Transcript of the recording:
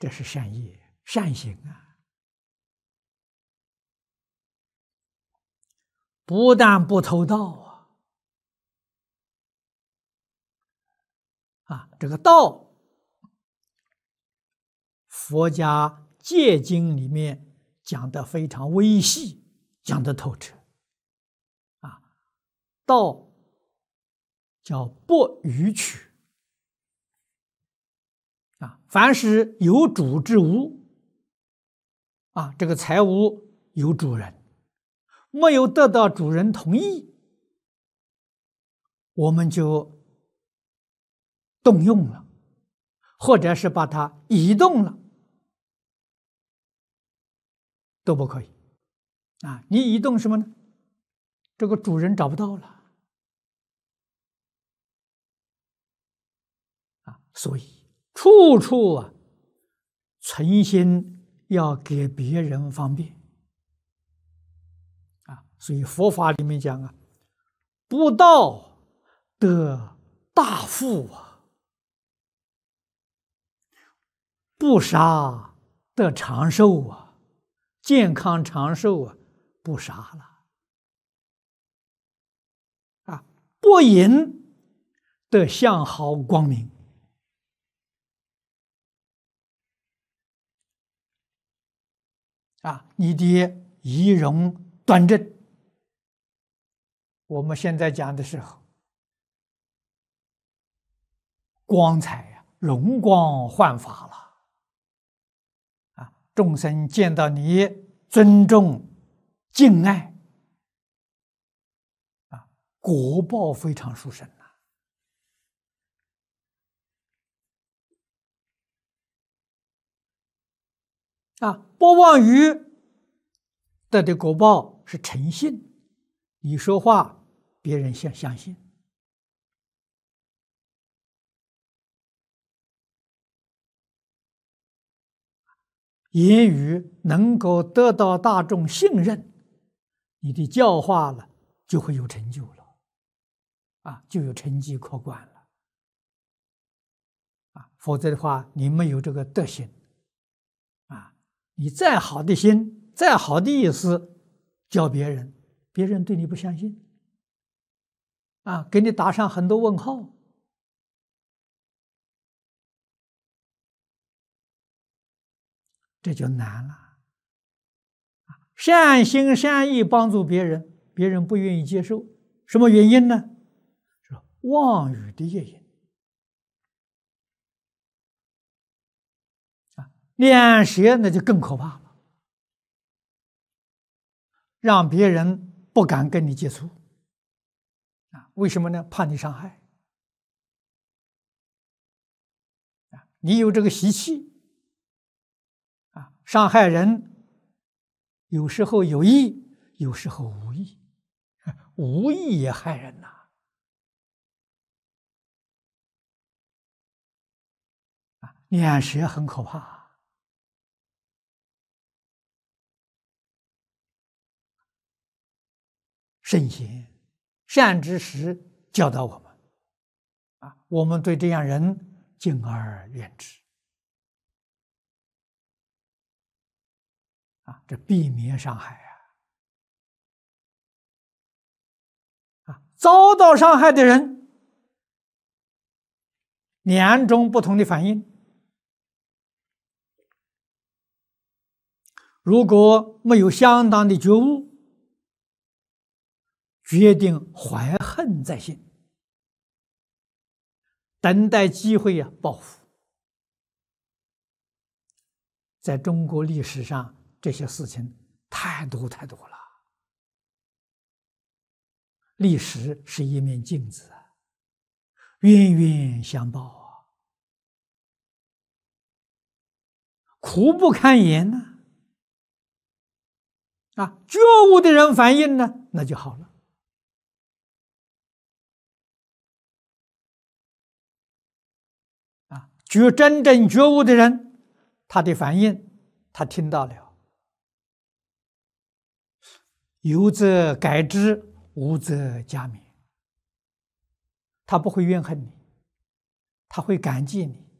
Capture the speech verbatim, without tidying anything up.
这是善业、善行啊！不但不偷盗啊，啊，这个盗，佛家戒经里面讲的非常微细，讲的透彻啊。盗叫不逾取啊，凡是有主之物啊，这个财物有主人，没有得到主人同意，我们就动用了，或者是把它移动了，都不可以啊。你移动什么呢？这个主人找不到了啊，所以处处啊，存心要给别人方便啊。所以佛法里面讲啊，不盗得大富啊，不杀得长寿啊，健康长寿啊，不杀了啊，不淫得相好光明啊，你的仪容端正。我们现在讲的时候，光彩呀、啊，容光焕发了啊！众生见到你尊重、敬爱啊，果报非常殊胜呐！啊，不妄语得的果报是诚信，你说话别人相相信。言语能够得到大众信任，你的教化了就会有成就了，啊，就有成绩可观了，啊，否则的话，你没有这个德行，啊，你再好的心，再好的意思教别人，别人对你不相信，啊，给你打上很多问号。这就难了，善心善意帮助别人，别人不愿意接受，什么原因呢？是妄语的业因啊，两舌那就更可怕了，让别人不敢跟你接触啊，为什么呢？怕你伤害啊，你有这个习气。啊，伤害人，有时候有意，有时候无意，无意也害人呐！啊，眼舌很可怕。圣贤、善知识教导我们，啊，我们对这样人敬而远之。啊，这避免伤害啊！啊，遭到伤害的人，两种不同的反应。如果没有相当的觉悟，决定怀恨在心，等待机会呀、啊、报复。在中国历史上，这些事情太多太多了。历史是一面镜子啊，冤冤相报啊，苦不堪言呐！啊，觉悟的人反应呢，那就好了。啊，觉真正觉悟的人，他的反应，他听到了，有则改之，无则加勉。他不会怨恨你，他会感激你，